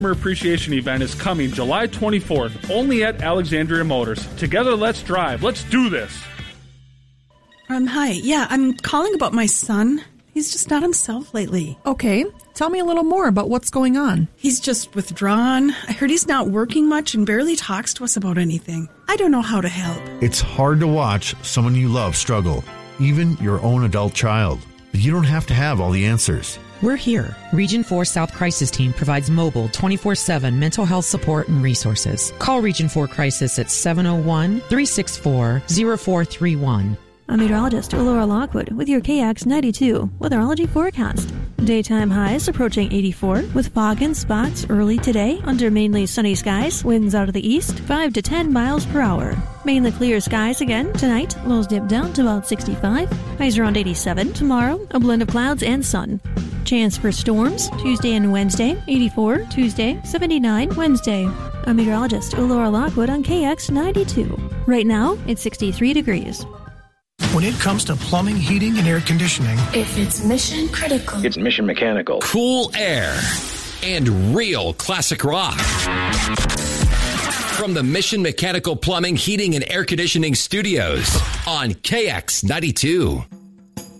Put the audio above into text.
Appreciation event is coming July 24th, only at Alexandria Motors. Together, let's drive. Let's do this. Hi. Yeah, I'm calling about my son. He's just not himself lately. Okay. Tell me a little more about what's going on. He's just withdrawn. I heard he's not working much and barely talks to us about anything. I don't know how to help. It's hard to watch someone you love struggle, even your own adult child. But you don't have to have all the answers. We're here. Region 4 South Crisis Team provides mobile 24/7 mental health support and resources. Call Region 4 Crisis at 701-364-0431. I'm meteorologist Laura Lockwood with your KX92 weatherology forecast. Daytime highs approaching 84 with fog and spots early today under mainly sunny skies. Winds out of the east 5 to 10 miles per hour. Mainly clear skies again tonight. Lows dip down to about 65. Highs around 87. Tomorrow, a blend of clouds and sun. Chance for storms Tuesday and Wednesday. 84 Tuesday, 79 Wednesday. I'm meteorologist Laura Lockwood on KX92. Right now, it's 63 degrees. When it comes to plumbing, heating, and air conditioning, if it's mission critical, it's Mission Mechanical. Cool air and real classic rock. From the Mission Mechanical Plumbing, Heating, and Air Conditioning Studios on KX92.